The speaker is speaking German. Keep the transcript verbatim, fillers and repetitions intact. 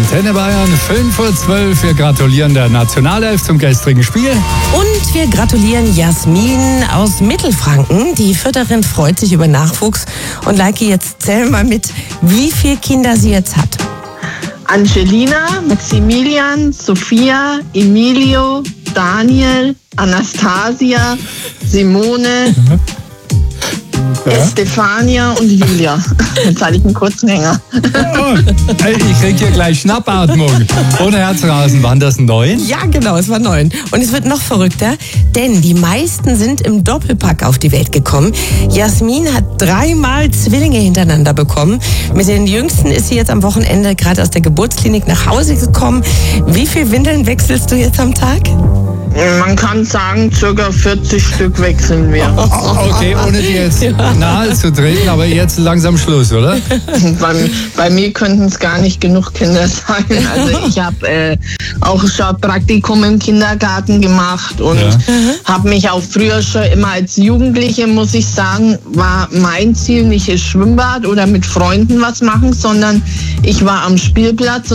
Antenne Bayern, fünf Uhr zwölf. Wir gratulieren der Nationalelf zum gestrigen Spiel. Und wir gratulieren Jasmin aus Mittelfranken. Die Förderin freut sich über Nachwuchs. Und Leike, jetzt zähl mal mit, wie viele Kinder sie jetzt hat. Angelina, Maximilian, Sophia, Emilio, Daniel, Anastasia, Simone, ja. Estefania und Julia. Jetzt hatte ich einen kurzen Hänger. Oh, ich krieg hier gleich Schnappatmung. Ohne Herzrasen, waren das neun? Ja, genau, es war neun. Und es wird noch verrückter, denn die meisten sind im Doppelpack auf die Welt gekommen. Jasmin hat dreimal Zwillinge hintereinander bekommen. Mit den Jüngsten ist sie jetzt am Wochenende gerade aus der Geburtsklinik nach Hause gekommen. Wie viel Windeln wechselst du jetzt am Tag? Man kann sagen, circa vierzig Stück wechseln wir. Oh, okay, ohne dir jetzt ja. nahe zu treten, aber jetzt langsam Schluss, oder? bei, bei mir könnten es gar nicht genug Kinder sein. Also ich habe äh, auch schon Praktikum im Kindergarten gemacht und ja. habe mich auch früher schon immer als Jugendliche, muss ich sagen, war mein Ziel nicht das Schwimmbad oder mit Freunden was machen, sondern ich war am Spielplatz